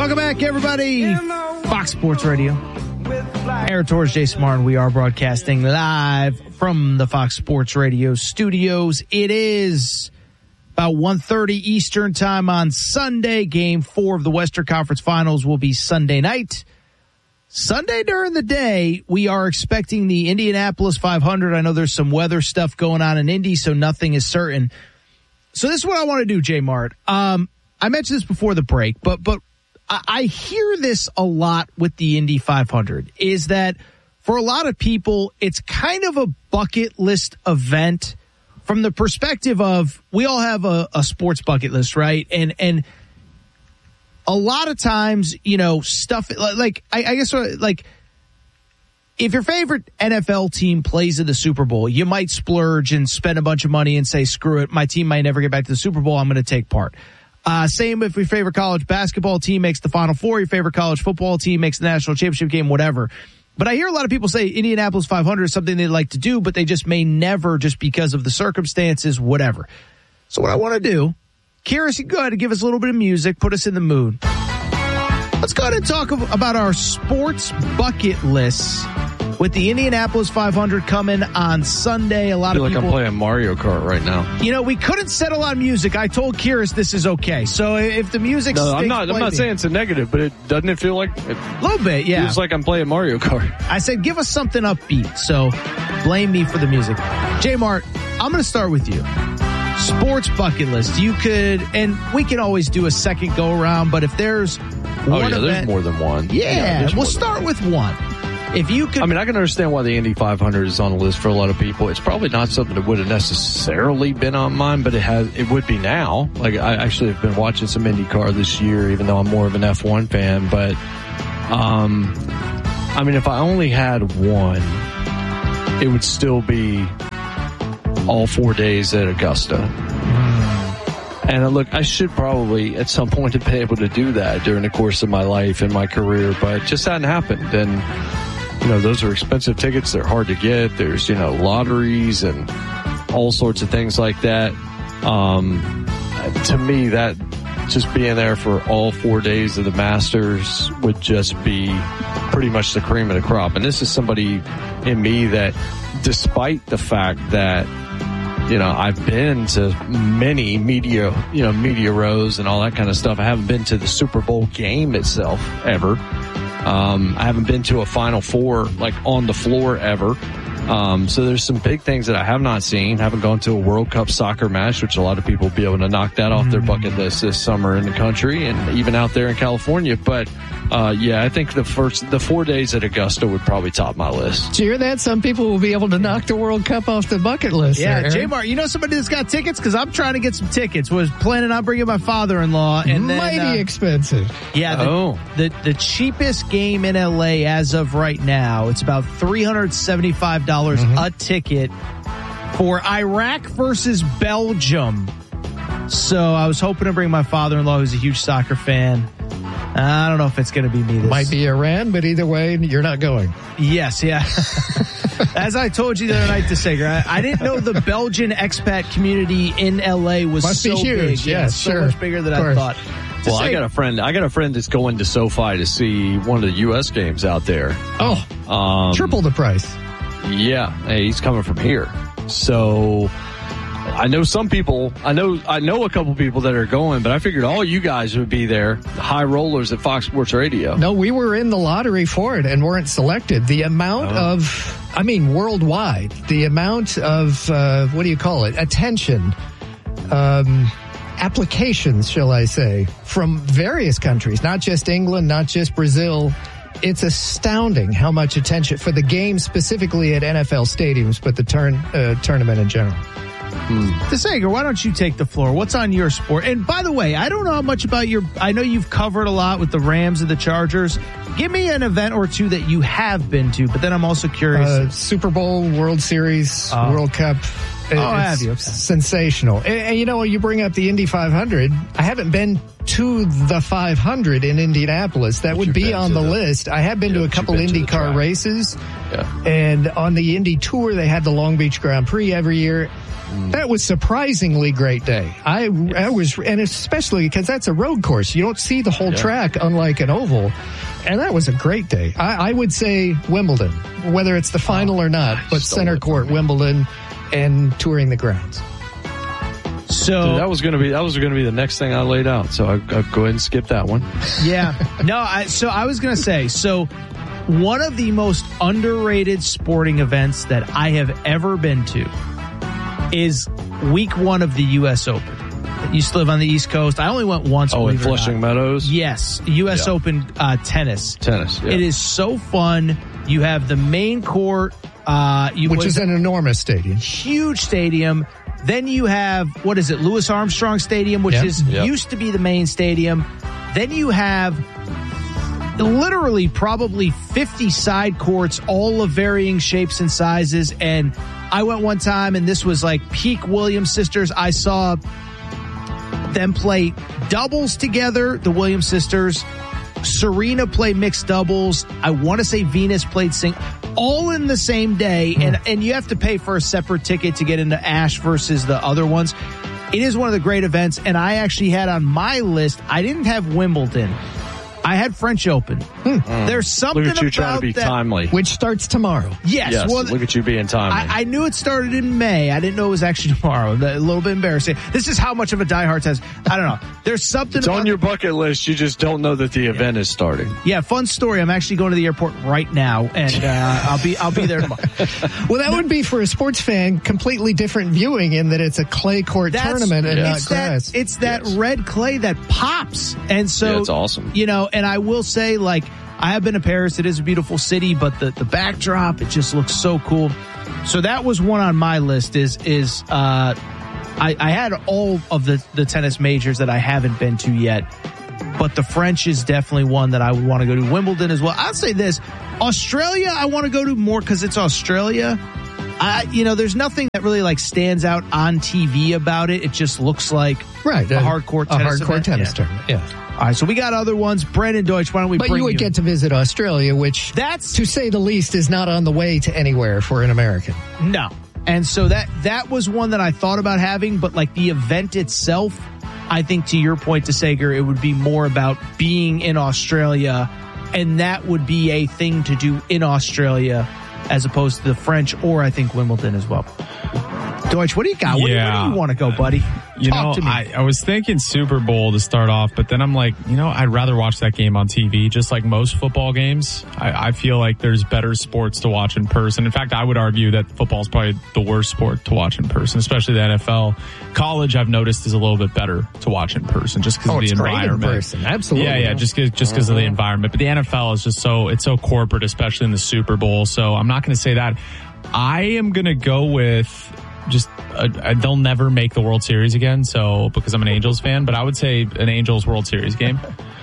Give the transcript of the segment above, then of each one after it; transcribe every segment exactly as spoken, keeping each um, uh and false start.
Welcome back, everybody. Fox Sports Radio. Aaron Torres, Jason Martin. We are broadcasting live from the Fox Sports Radio studios. It is about one thirty Eastern time on Sunday. Game four of the Western Conference Finals will be Sunday night. Sunday during the day, we are expecting the Indianapolis five hundred. I know there's some weather stuff going on in Indy, so nothing is certain. So this is what I want to do, J Mart. Um, I mentioned this before the break, but but I, I hear this a lot with the Indy five hundred, is that for a lot of people, it's kind of a bucket list event from the perspective of we all have a, a sports bucket list, right? And and a lot of times, you know, stuff like, I, I guess, like, if your favorite N F L team plays in the Super Bowl, you might splurge and spend a bunch of money and say, screw it, my team might never get back to the Super Bowl, I'm going to take part. Uh, same if your favorite college basketball team makes the Final Four, your favorite college football team makes the national championship game, whatever. But I hear a lot of people say Indianapolis five hundred is something they'd like to do, but they just may never just because of the circumstances, whatever. So what I want to do, Kyrus, you go ahead and give us a little bit of music, put us in the mood. Let's go ahead and talk about our sports bucket lists with the Indianapolis five hundred coming on Sunday. A lot I feel of people, like I'm playing Mario Kart right now. You know, we couldn't set a lot of music. I told Kyrus this is okay. So if the music, no, stinks, I'm not. I'm not saying it's a negative, but it doesn't it feel like it, a little bit. Yeah, feels like I'm playing Mario Kart. I said, give us something upbeat. So blame me for the music. J Mart, I'm going to start with you. Sports bucket list. You could, and we can always do a second go around, but if there's one oh yeah, event, there's more than one. Yeah, yeah we'll start with one. If you could, I mean, I can understand why the Indy five hundred is on the list for a lot of people. It's probably not something that would have necessarily been on mine, but it has. It would be now. Like I actually have been watching some IndyCar this year, even though I'm more of an F one fan. But, um, I mean, if I only had one, it would still be all four days at Augusta. And uh, look, I should probably at some point have been able to do that during the course of my life and my career, but it just hadn't happened. And, you know, those are expensive tickets. They're hard to get. There's, you know, lotteries and all sorts of things like that. Um, to me, that just being there for all four days of the Masters would just be pretty much the cream of the crop. And this is somebody in me that, despite the fact that, you know, I've been to many media, you know, media rows and all that kind of stuff. I haven't been to the Super Bowl game itself ever. Um, I haven't been to a Final Four, like, on the floor ever. Um, so there's some big things that I have not seen. Haven't gone to a World Cup soccer match, which a lot of people will be able to knock that off their bucket list this summer in the country and even out there in California. But, uh, yeah, I think the first, the four days at Augusta would probably top my list. Did you hear that? Some people will be able to knock the World Cup off the bucket list. Yeah, there, J Mart, you know somebody that's got tickets? Because I'm trying to get some tickets. Was planning on bringing my father-in-law. And then, mighty uh, expensive. Yeah, the, oh. the, the cheapest game in L A as of right now, it's about three hundred seventy-five dollars mm-hmm. a ticket for Iraq versus Belgium. So I was hoping to bring my father-in-law, who's a huge soccer fan. I don't know if it's going to be me this. Might be Iran, but either way, you're not going. Yes, yeah. As I told you the other night to Sager, I, I didn't know the Belgian expat community in L A was Must so be huge. big. Yeah, yeah, so sure. much bigger than I thought. Well, I got a friend. I got a friend that's going to SoFi to see one of the U S games out there. Oh, um, triple the price. Yeah, hey, he's coming from here. So I know some people. I know. I know a couple people that are going, but I figured all you guys would be there, the high rollers at Fox Sports Radio. No, we were in the lottery for it and weren't selected. The amount oh. of, I mean, worldwide, the amount of uh, what do you call it? Attention. Um, applications, shall I say, from various countries, not just England, not just Brazil. It's astounding how much attention for the game specifically at N F L stadiums, but the turn uh, tournament in general. Hmm. DeSager, why don't you take the floor? What's on your sport? And by the way, I don't know much about your, I know you've covered a lot with the Rams and the Chargers. Give me an event or two that you have been to, but then I'm also curious. Uh, Super Bowl, World Series, uh, World Cup. Oh, I have you. Okay. Sensational. And, and you know, you bring up the Indy five hundred. I haven't been to the five hundred in Indianapolis. That but would be on the, the list. I have been yeah, to a couple IndyCar races. Yeah. And on the Indy Tour, they had the Long Beach Grand Prix every year. That was surprisingly great day. I, I was, and especially because that's a road course. You don't see the whole yeah. track, unlike an oval. And that was a great day. I, I would say Wimbledon, whether it's the final oh, or not, but center court, Wimbledon, and touring the grounds. So Dude, that was going to be that was going to be the next thing I laid out. So I, I'd go ahead and skip that one. Yeah. No. I, so I was going to say. So one of the most underrated sporting events that I have ever been to is week one of the U S Open. I used to live on the East Coast. I only went once. Oh, in Flushing Meadows? Yes. U S Yeah. Open uh, tennis. Tennis, yeah. It is so fun. You have the main court. Uh, you Which is an enormous stadium. Huge stadium. Then you have, what is it, Louis Armstrong Stadium, which yep. is yep. used to be the main stadium. Then you have literally probably fifty side courts, all of varying shapes and sizes. And I went one time, and this was like peak Williams sisters. I saw them play doubles together, the Williams sisters. Serena played mixed doubles. I want to say Venus played sing, all in the same day. Hmm. And, and you have to pay for a separate ticket to get into Ash versus the other ones. It is one of the great events. And I actually had on my list, I didn't have Wimbledon. I had French Open. Hmm. Mm. There's something look at you about trying to be that, timely. Which starts tomorrow. Yes. yes well, look at you being timely. I, I knew it started in May. I didn't know it was actually tomorrow. A little bit embarrassing. This is how much of a diehard test. I don't know. There's something It's about on your bucket list. You just don't know that the yeah. event is starting. Yeah, fun story. I'm actually going to the airport right now, and uh, I'll be I'll be there tomorrow. Well, that would be for a sports fan completely different viewing in that it's a clay court That's, tournament and yeah. not it's grass. That, it's that yes. red clay that pops, and so yeah, it's awesome. You know, and I will say, like, I have been to Paris. It is a beautiful city, but the, the backdrop, it just looks so cool. So that was one on my list is, is, uh, I, I had all of the, the tennis majors that I haven't been to yet, but the French is definitely one that I would want to go to. Wimbledon as well. I'll say this, Australia, I want to go to more because it's Australia. I, you know, there's nothing that really like stands out on T V about it. It just looks like right, a, a hardcore tennis a hardcore event. tennis yeah. tournament. Yeah. All right, so we got other ones. Brandon Deutsch, why don't we but bring you would you? get to visit Australia, which, that's to say the least, is not on the way to anywhere for an American. No. And so that that was one that I thought about having, but like the event itself, I think to your point, to Sager, it would be more about being in Australia, and that would be a thing to do in Australia as opposed to the French, or I think Wimbledon as well. Deutsch, what do you got? Where, yeah. where do you want to go, buddy? You Talk know, to me. I, I was thinking Super Bowl to start off, but then I'm like, you know, I'd rather watch that game on T V, just like most football games. I, I feel like there's better sports to watch in person. In fact, I would argue that football is probably the worst sport to watch in person, especially the N F L. College, I've noticed, is a little bit better to watch in person, just because oh, of the it's environment. Great in person. Absolutely. Yeah, yeah, just cause, just because uh-huh. of the environment. But the N F L is just so, it's so corporate, especially in the Super Bowl. So I'm not going to say that. I am going to go with just uh, they'll never make the World Series again. So because I'm an Angels fan, but I would say an Angels World Series game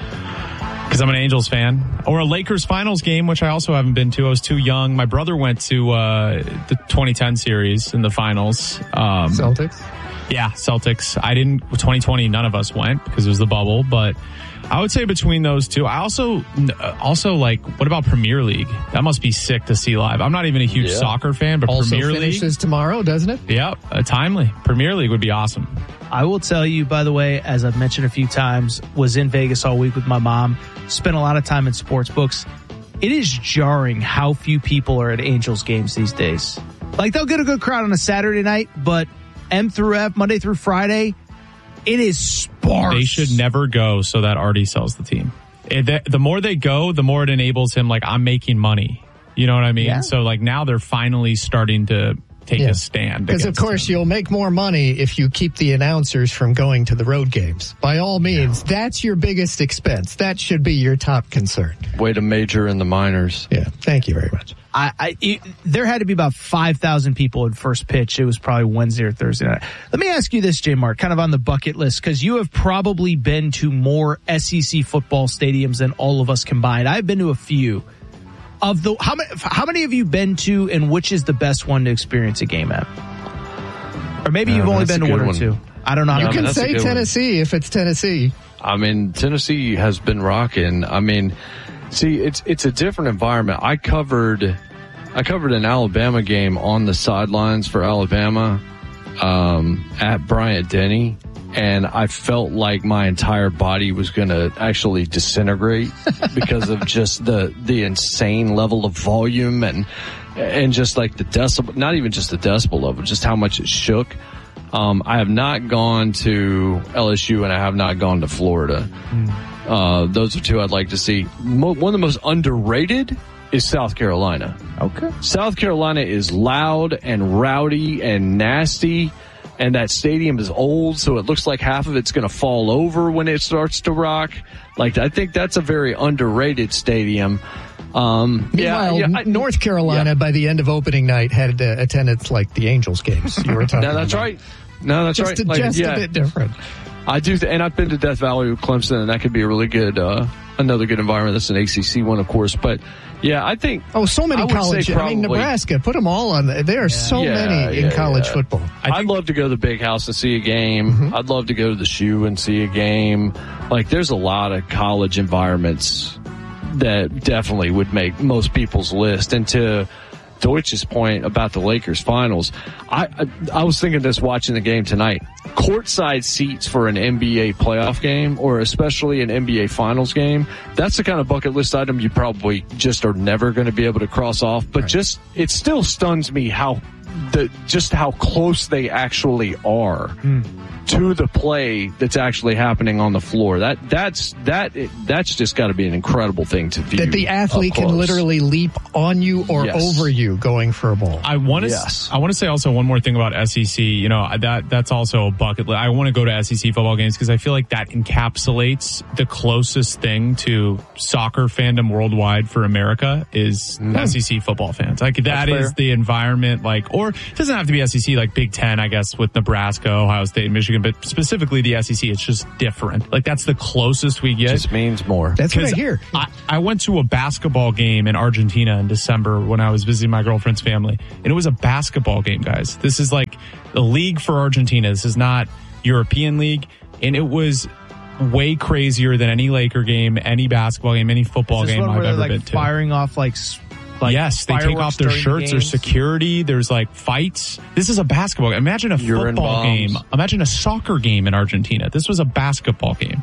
because I'm an Angels fan, or a Lakers finals game, which I also haven't been to. I was too young. My brother went to uh, the twenty ten series in the finals. Um, Celtics. Yeah, Celtics. I didn't. twenty twenty, none of us went because it was the bubble, but I would say between those two. I also, also like, what about Premier League? That must be sick to see live. I'm not even a huge yeah. soccer fan, but also Premier League. Also finishes tomorrow, doesn't it? Yep, uh, timely. Premier League would be awesome. I will tell you, by the way, as I've mentioned a few times, was in Vegas all week with my mom, spent a lot of time in sports books. It is jarring how few people are at Angels games these days. Like, they'll get a good crowd on a Saturday night, but M through F, Monday through Friday, it is sparse. They should never go so that Artie sells the team. It, the more they go, the more it enables him, like, I'm making money. You know what I mean? Yeah. So, like, now they're finally starting to take yeah. a stand. Because, of course, him. You'll make more money if you keep the announcers from going to the road games. By all means, yeah. that's your biggest expense. That should be your top concern. Way to major in the minors. Yeah, thank you very much. I, I it, there had to be about five thousand people at first pitch. It was probably Wednesday or Thursday night. Let me ask you this, J. Mark, kind of on the bucket list, because you have probably been to more S E C football stadiums than all of us combined. I've been to a few. Of the how many how many have you been to, and which is the best one to experience a game at? Or maybe you've uh, only been to one or one. two. I don't know. You how can many. say Tennessee one. If it's Tennessee. I mean, Tennessee has been rocking. I mean, see, it's it's a different environment. I covered I covered an Alabama game on the sidelines for Alabama, um, at Bryant Denny, and I felt like my entire body was going to actually disintegrate because of just the the insane level of volume and and just like the decibel, not even just the decibel level, just how much it shook. Um, I have not gone to L S U and I have not gone to Florida. Mm. Uh, those are two I'd like to see. Mo- one of the most underrated is South Carolina. Okay. South Carolina is loud and rowdy and nasty, and that stadium is old, so it looks like half of it's going to fall over when it starts to rock. Like, I think that's a very underrated stadium. Um, Meanwhile, yeah, yeah, I, North Carolina, yeah. by the end of opening night, had uh, attendance like the Angels games you were talking no, that's about. right. No, that's just right. A, like, just yeah. a bit different. I do, th- and I've been to Death Valley with Clemson, and that could be a really good, uh, another good environment. That's an A C C one, of course. But yeah, I think. Oh, so many colleges. I mean, Nebraska, put them all on. The, there are yeah. so yeah, many in yeah, college yeah. football. I I'd love to go to the Big House and see a game. Mm-hmm. I'd love to go to the Shoe and see a game. Like, there's a lot of college environments that definitely would make most people's list. And to Deutsch's point about the Lakers finals, I, I I was thinking this watching the game tonight. Courtside seats for an N B A playoff game, or especially an N B A finals game, that's the kind of bucket list item you probably just are never going to be able to cross off. But right. just, it still stuns me how the just how close they actually are mm. to the play that's actually happening on the floor. That that's that that's just got to be an incredible thing to view. That the athlete can literally leap on you or yes. over you going for a ball. I want to yes. I want to say also one more thing about S E C. You know, that that's also a bucket list. I want to go to S E C football games because I feel like that encapsulates the closest thing to soccer fandom worldwide for America is mm. S E C football fans. Like, that that's is fair. the environment, like, or it doesn't have to be S E C, like Big Ten, I guess, with Nebraska, Ohio State, Michigan, but specifically the S E C, it's just different. Like, that's the closest we get. Just means more. That's what I hear. I, I went to a basketball game in Argentina in December when I was visiting my girlfriend's family, and it was a basketball game, guys. This is like the league for Argentina. This is not European league, and it was way crazier than any Laker game, any basketball game, any football is this game one I've where ever like been to. Firing off like. Like yes, they take off their shirts. The there's security. There's like fights. This is a basketball game. Imagine a Urine football bombs. game. Imagine a soccer game in Argentina. This was a basketball game.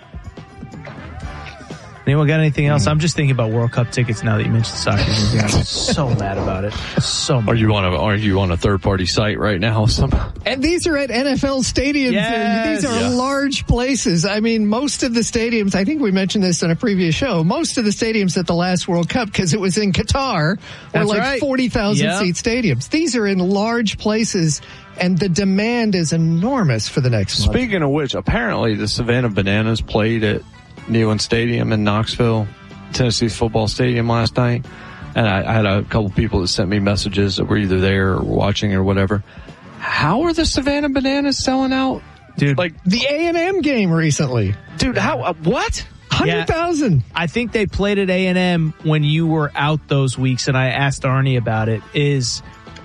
Anyone got anything else? Mm. I'm just thinking about World Cup tickets now that you mentioned soccer. I'm so mad about it. So mad. Are you on a Are you on a third party site right now? And these are at N F L stadiums. Yes. These are yeah. large places. I mean, most of the stadiums, I think we mentioned this on a previous show, most of the stadiums at the last World Cup, because it was in Qatar, were That's like right. forty thousand yep. seat stadiums. These are in large places, and the demand is enormous for the next month. Speaking of which, apparently the Savannah Bananas played at Neyland Stadium in Knoxville, Tennessee's football stadium last night. And I, I had a couple people that sent me messages that were either there or watching or whatever. How are the Savannah Bananas selling out? Dude, like the A and M game recently. Dude, how, uh, what? one hundred thousand. Yeah, I think they played at A and M when you were out those weeks, and I asked Arnie about it, is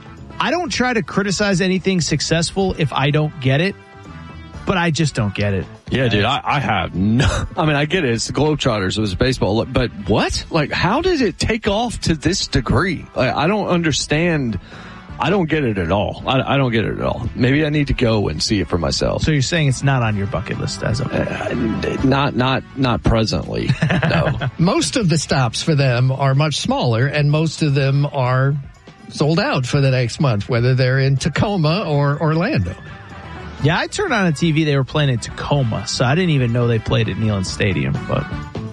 I don't try to criticize anything successful if I don't get it, but I just don't get it. Yeah, dude, I, I have no, I mean, I get it. It's the Globetrotters. It was baseball. But what? Like, how did it take off to this degree? Like, I don't understand. I don't get it at all. I, I don't get it at all. Maybe I need to go and see it for myself. So you're saying it's not on your bucket list as of uh, not, not, not presently. No. Most of the stops for them are much smaller, and most of them are sold out for the next month, whether they're in Tacoma or Orlando. Yeah, I turned on a T V. They were playing in Tacoma, so I didn't even know they played at Neyland Stadium. But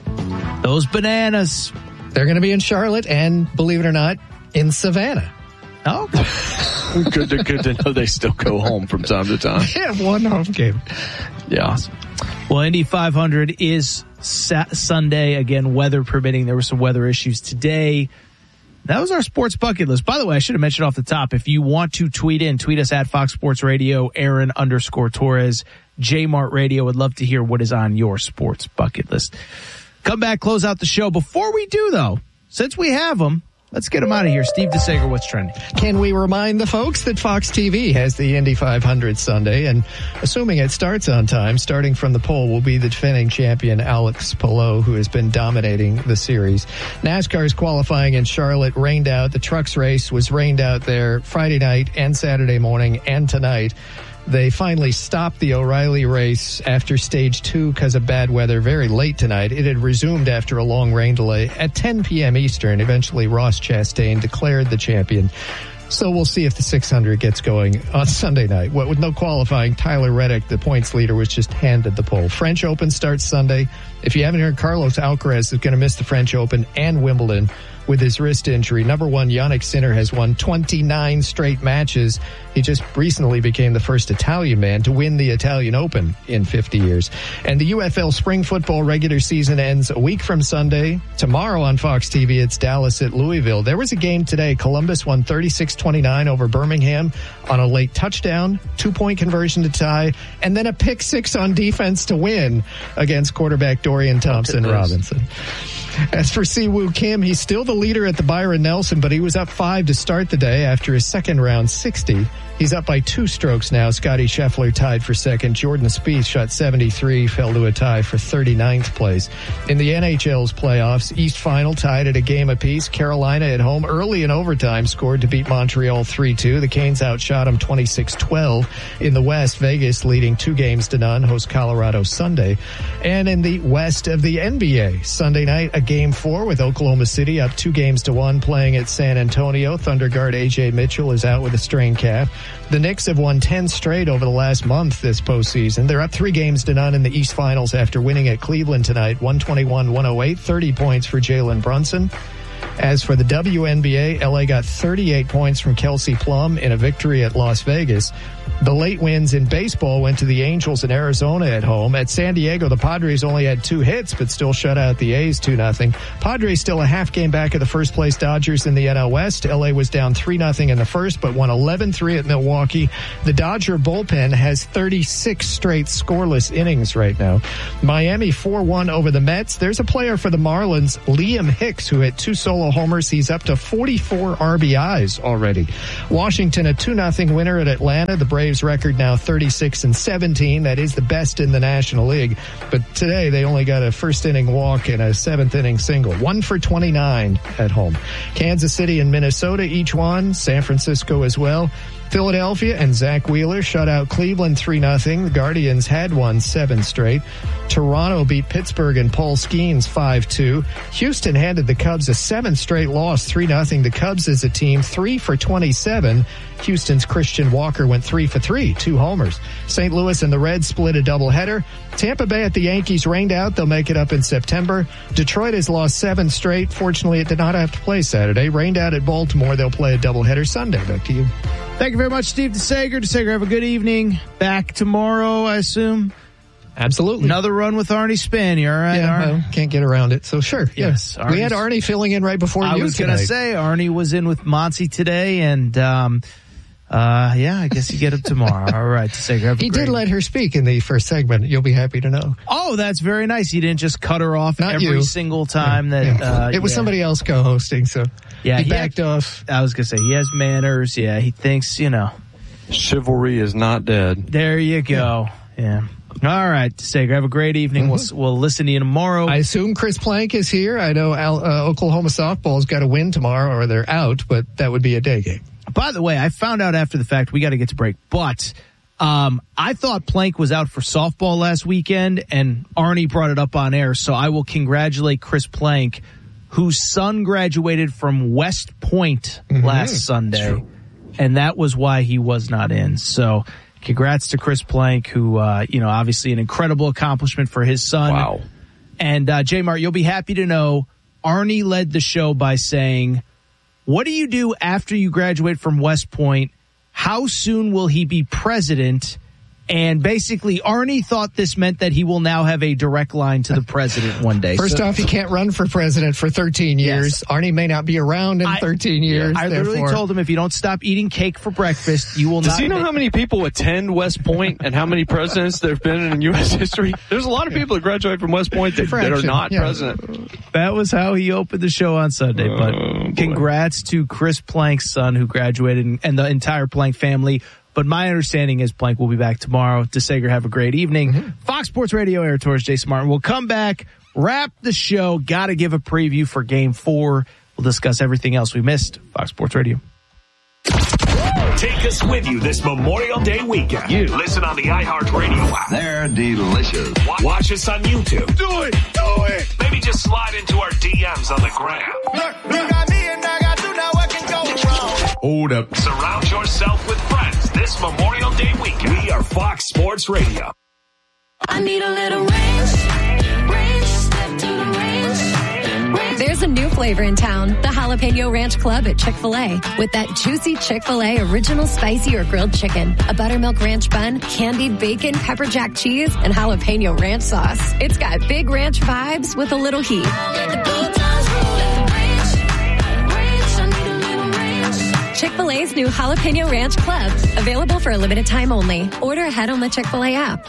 those Bananas. They're going to be in Charlotte and, believe it or not, in Savannah. Oh, good to good to know they still go home from time to time. Yeah, one home game. Yeah. Awesome. Well, Indy five hundred is Sat- Sunday. Again, weather permitting. There were some weather issues today. That was our sports bucket list. By the way, I should have mentioned off the top, if you want to tweet in, tweet us at Fox Sports Radio, Aaron underscore Torres, J-Mart Radio. Would love to hear what is on your sports bucket list. Come back, close out the show. Before we do, though, since we have them, let's get him out of here. Steve DeSager, what's trending? Can we remind the folks that Fox T V has the Indy five hundred Sunday, and assuming it starts on time, starting from the pole will be the defending champion Alex Palou, who has been dominating the series. NASCAR's qualifying in Charlotte rained out. The trucks race was rained out there Friday night and Saturday morning and tonight. They finally stopped the O'Reilly race after stage two because of bad weather very late tonight. It had resumed after a long rain delay at ten p.m. Eastern. Eventually, Ross Chastain declared the champion. So we'll see if the six hundred gets going on Sunday night. What, with no qualifying, Tyler Reddick, the points leader, was just handed the pole. French Open starts Sunday. If you haven't heard, Carlos Alcaraz is going to miss the French Open and Wimbledon with his wrist injury. Number one, Jannik Sinner has won twenty-nine straight matches. He just recently became the first Italian man to win the Italian Open in fifty years. And the U F L spring football regular season ends a week from Sunday. Tomorrow on Fox T V, it's Dallas at Louisville. There was a game today. Columbus won thirty-six twenty-nine over Birmingham on a late touchdown, two-point conversion to tie, and then a pick six on defense to win against quarterback Dorian Thompson-Robinson. As for Siwoo Kim, he's still the leader at the Byron Nelson, but he was up five to start the day after his second round sixty. He's up by two strokes now. Scotty Scheffler tied for second. Jordan Spieth shot seventy-three, fell to a tie for thirty-ninth place. In the N H L's playoffs, East Final tied at a game apiece. Carolina at home early in overtime scored to beat Montreal three two. The Canes outshot them twenty-six twelve. In the West, Vegas leading two games to none, hosts Colorado Sunday. And in the West of the N B A, Sunday night, a game four with Oklahoma City up two games to one playing at San Antonio. Thunder guard A J Mitchell is out with a strained calf. The Knicks have won ten straight over the last month this postseason. They're up three games to none in the East Finals after winning at Cleveland tonight, one twenty-one one oh eight, thirty points for Jalen Brunson. As for the W N B A, L A got thirty-eight points from Kelsey Plum in a victory at Las Vegas. The late wins in baseball went to the Angels in Arizona at home. At San Diego, the Padres only had two hits, but still shut out the A's two nothing. Padres still a half game back of the first place Dodgers in the N L West. L A was down three nothing in the first, but won eleven three at Milwaukee. The Dodger bullpen has thirty-six straight scoreless innings right now. Miami four one over the Mets. There's a player for the Marlins, Liam Hicks, who hit two solo homers. He's up to forty-four R B Is already. Washington a two nothing winner at Atlanta. The Braves record now thirty-six and seventeen. That is the best in the National League. But today they only got a first inning walk and a seventh inning single. One for twenty-nine at home. Kansas City and Minnesota each won. San Francisco as well. Philadelphia and Zach Wheeler shut out Cleveland three nothing. The Guardians had won seven straight. Toronto beat Pittsburgh and Paul Skeens five two. Houston handed the Cubs a seventh straight loss, three nothing. The Cubs as a team, three for twenty-seven. Houston's Christian Walker went three for three, two homers. Saint Louis and the Reds split a doubleheader. Tampa Bay at the Yankees rained out. They'll make it up in September. Detroit has lost seven straight. Fortunately, it did not have to play Saturday. Rained out at Baltimore. They'll play a doubleheader Sunday. Back to you. Thank you very much, Steve DeSager. DeSager, have a good evening. Back tomorrow, I assume. Absolutely. Another run with Arnie Span. You all right, yeah, Arnie? Well, can't get around it, so sure. Yes. Yeah. We had Arnie filling in right before I you was going to say, Arnie was in with Monty today, and um, uh, yeah, I guess you get him tomorrow. All right, DeSager, have a He great did let her speak in the first segment. You'll be happy to know. Oh, that's very nice. He didn't just cut her off Not every you. single time Yeah, that yeah. uh, it was yeah. somebody else co-hosting, so Yeah, he, he backed had- off. I was going to say, he has manners. Yeah, he thinks, you know. Chivalry is not dead. There you go. Yeah. All right, DeSager, have a great evening. Mm-hmm. We'll we'll listen to you tomorrow. I assume Chris Plank is here. I know Al, uh, Oklahoma softball's got to win tomorrow or they're out, but that would be a day game. By the way, I found out after the fact, we got to get to break, but um, I thought Plank was out for softball last weekend, and Arnie brought it up on air, so I will congratulate Chris Plank, whose son graduated from West Point Mm-hmm. last Sunday, and that was why he was not in. So congrats to Chris Plank, who, uh, you know, obviously an incredible accomplishment for his son. Wow. And uh, J-Mart, you'll be happy to know Arnie led the show by saying, what do you do after you graduate from West Point? How soon will he be president? And basically, Arnie thought this meant that he will now have a direct line to the president one day. First so, off, he can't run for president for thirteen years. Yes. Arnie may not be around in I, thirteen years. I therefore. literally told him, if you don't stop eating cake for breakfast, you will Does not. Does he know how many people attend West Point and how many presidents there have been in U S history? There's a lot of people that graduate from West Point that, that are not yeah. president. That was how he opened the show on Sunday. But oh, congrats to Chris Plank's son who graduated, and the entire Plank family. But my understanding is Plank will be back tomorrow. DeSager, have a great evening. Mm-hmm. Fox Sports Radio, Aaron Torres, Jason Martin. We'll come back, wrap the show. Got to give a preview for Game Four. We'll discuss everything else we missed. Fox Sports Radio. Take us with you this Memorial Day weekend. You listen on the iHeartRadio app. They're delicious. Watch us on YouTube. Do it, do it. Maybe just slide into our D Ms on the gram. Look, you got me and I got you. Now what can go wrong? Hold up. Surround yourself with friends this Memorial Day weekend. We are Fox Sports Radio. I need a little range, range, step to the range, range. There's a new flavor in town, the Jalapeno Ranch Club at Chick-fil-A. With that juicy Chick-fil-A original spicy or grilled chicken, a buttermilk ranch bun, candied bacon, pepper jack cheese, and jalapeno ranch sauce. It's got big ranch vibes with a little heat. Chick-fil-A's new Jalapeno Ranch Club. Available for a limited time only. Order ahead on the Chick-fil-A app.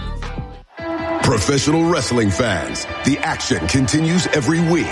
Professional wrestling fans, the action continues every week.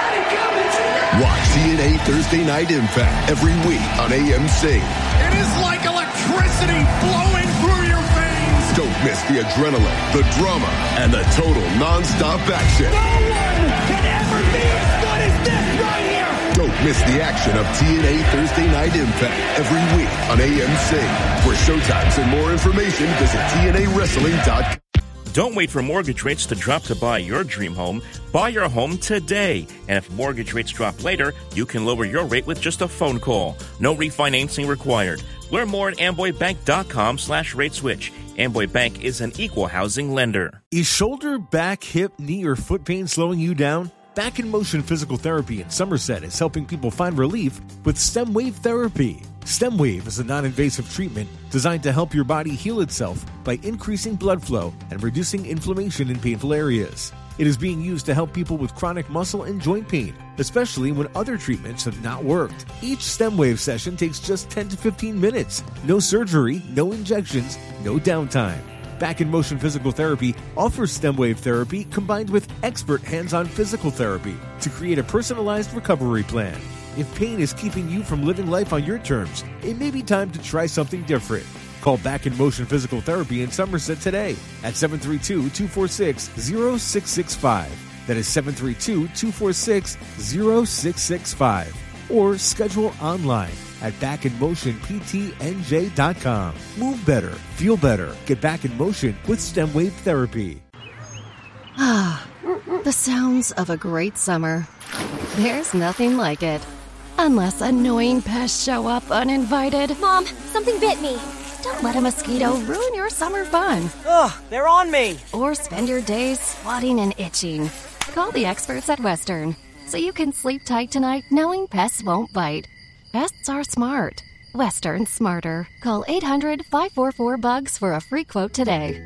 Watch T N A Thursday Night Impact every week on A M C. It is like electricity flowing through your veins. Don't miss the adrenaline, the drama, and the total non-stop action. No one can ever be as good as this right here. Don't miss the action of T N A Thursday Night Impact every week on A M C. For showtimes and more information, visit T N A wrestling dot com. Don't wait for mortgage rates to drop to buy your dream home. Buy your home today. And if mortgage rates drop later, you can lower your rate with just a phone call. No refinancing required. Learn more at amboybank.com slash rate switch. Amboy Bank is an equal housing lender. Is shoulder, back, hip, knee, or foot pain slowing you down? Back in Motion Physical Therapy in Somerset is helping people find relief with STEM Wave Therapy. STEM Wave is a non-invasive treatment designed to help your body heal itself by increasing blood flow and reducing inflammation in painful areas. It is being used to help people with chronic muscle and joint pain, especially when other treatments have not worked. Each STEM Wave session takes just ten to fifteen minutes. No surgery, no injections, no downtime. Back in Motion Physical Therapy offers STEM Wave Therapy combined with expert hands-on physical therapy to create a personalized recovery plan. If pain is keeping you from living life on your terms, it may be time to try something different. Call Back in Motion Physical Therapy in Somerset today at seven three two, two four six, zero six six five. That is seven three two, two four six, zero six six five. Or schedule online at back in motion p t n j dot com. Move better, feel better. Get back in motion with STEM Wave Therapy. Ah, the sounds of a great summer. There's nothing like it. Unless annoying pests show up uninvited. Mom, something bit me. Don't let a mosquito ruin your summer fun. Ugh, they're on me. Or spend your days swatting and itching. Call the experts at Western so you can sleep tight tonight knowing pests won't bite. Pests are smart. Western smarter. Call eight hundred, five four four, B U G S for a free quote today.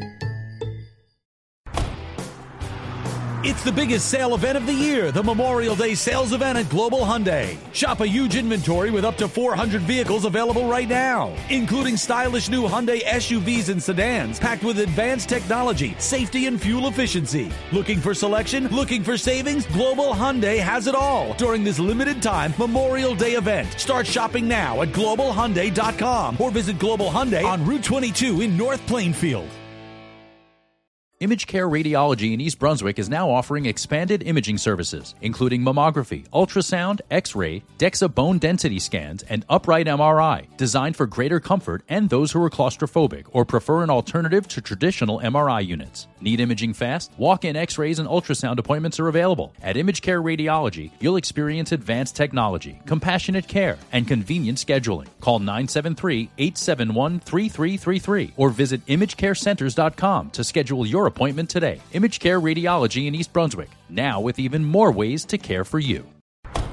It's the biggest sale event of the year, the Memorial Day sales event at Global Hyundai. Shop a huge inventory with up to four hundred vehicles available right now, including stylish new Hyundai S U Vs and sedans packed with advanced technology, safety, and fuel efficiency. Looking for selection? Looking for savings? Global Hyundai has it all during this limited time Memorial Day event. Start shopping now at global hyundai dot com or visit Global Hyundai on Route twenty-two in North Plainfield. Image Care Radiology in East Brunswick is now offering expanded imaging services, including mammography, ultrasound, X-ray, DEXA bone density scans, and upright M R I, designed for greater comfort and those who are claustrophobic or prefer an alternative to traditional M R I units. Need imaging fast? Walk-in X-rays and ultrasound appointments are available. At Image Care Radiology, you'll experience advanced technology, compassionate care, and convenient scheduling. Call nine seven three, eight seven one, three three three three or visit image care centers dot com to schedule your appointment today. Image Care Radiology in East Brunswick, now with even more ways to care for you.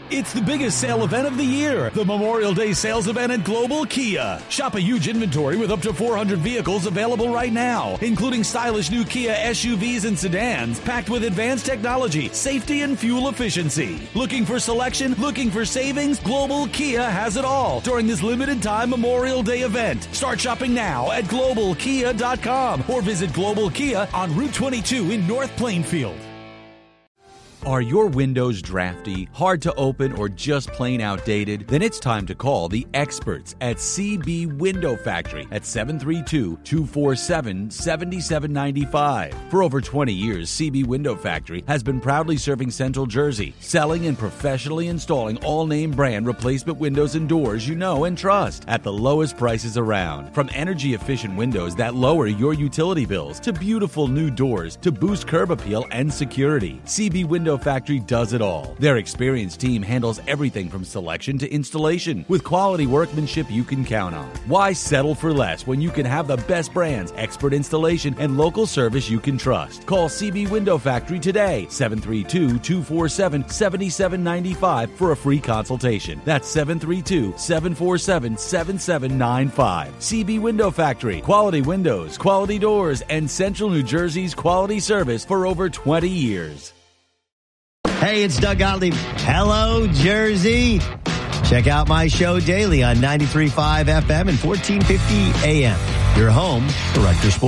It's the biggest sale event of the year, the Memorial Day sales event at Global Kia. Shop a huge inventory with up to four hundred vehicles available right now, including stylish new Kia S U Vs and sedans packed with advanced technology, safety, and fuel efficiency. Looking for selection? Looking for savings? Global Kia has it all during this limited time Memorial Day event. Start shopping now at global kia dot com or visit Global Kia on Route twenty-two in North Plainfield. Are your windows drafty, hard to open, or just plain outdated? Then it's time to call the experts at C B Window Factory at seven three two, two four seven, seven seven nine five. For over twenty years, C B Window Factory has been proudly serving Central Jersey, selling and professionally installing all-name brand replacement windows and doors you know and trust at the lowest prices around. From energy-efficient windows that lower your utility bills to beautiful new doors to boost curb appeal and security, C B Window Factory does it all. Their experienced team handles everything from selection to installation with quality workmanship you can count on. Why settle for less when you can have the best brands, expert installation, and local service you can trust? Call C B Window Factory today, seven three two, two four seven, seven seven nine five for a free consultation. That's seven three two, seven four seven, seven seven nine five. C B Window Factory, quality windows, quality doors, and Central New Jersey's quality service for over twenty years. Hey, it's Doug Gottlieb. Hello, Jersey. Check out my show daily on ninety-three point five F M and fourteen fifty A M. Your home for Rutgers Sports.